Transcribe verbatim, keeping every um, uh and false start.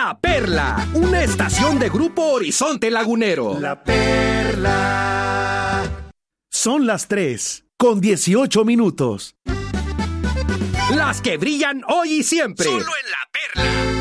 La Perla, una estación de Grupo Horizonte Lagunero. La Perla. Son las tres con dieciocho minutos. Las que brillan hoy y siempre. Solo en La Perla.